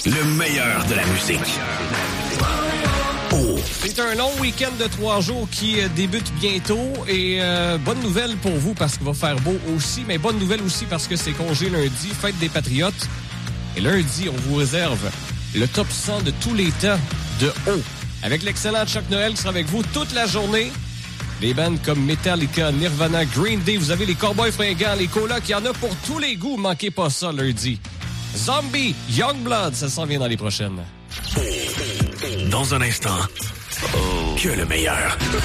Le meilleur de la musique. C'est un long week-end de 3 jours qui débute bientôt et bonne nouvelle pour vous parce qu'il va faire beau aussi, mais bonne nouvelle aussi parce que c'est congé lundi, fête des Patriotes. Et lundi, on vous réserve le top 100 de tous les temps de haut. Avec l'excellent Chuck Noël qui sera avec vous toute la journée. Les bands comme Metallica, Nirvana, Green Day, vous avez les Cowboys fringants, les colocs, il y en a pour tous les goûts. Manquez pas ça lundi. Zombie, Youngblood, ça s'en vient dans les prochaines. Dans un instant, que le meilleur.